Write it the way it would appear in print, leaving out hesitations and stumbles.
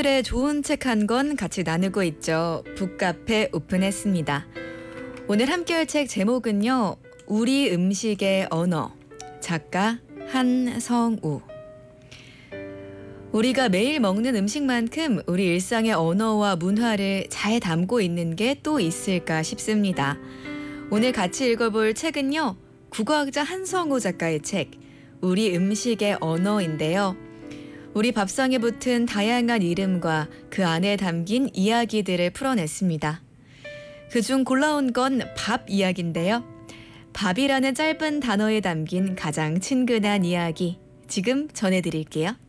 오늘의 좋은 책 한 권 같이 나누고 있죠. 북카페 오픈했습니다. 오늘 함께할 책 제목은요. 우리 음식의 언어, 작가 한성우. 우리가 매일 먹는 음식만큼 우리 일상의 언어와 문화를 잘 담고 있는 게 또 있을까 싶습니다. 오늘 같이 읽어볼 책은요. 국어학자 한성우 작가의 책, 우리 음식의 언어인데요. 우리 밥상에 붙은 다양한 이름과 그 안에 담긴 이야기들을 풀어냈습니다. 그중 골라온 건 밥 이야기인데요. 밥이라는 짧은 단어에 담긴 가장 친근한 이야기, 지금 전해드릴게요.